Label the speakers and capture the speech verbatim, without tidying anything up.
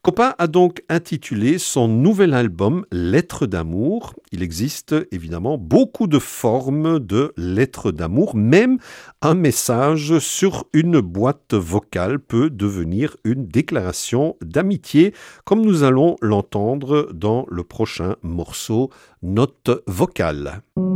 Speaker 1: Copa a donc intitulé son nouvel album Lettres d'amour. Il existe évidemment beaucoup de formes de lettres d'amour. Même un message sur une boîte vocale peut devenir une déclaration d'amitié, comme nous allons l'entendre dans le prochain morceau, Note vocale.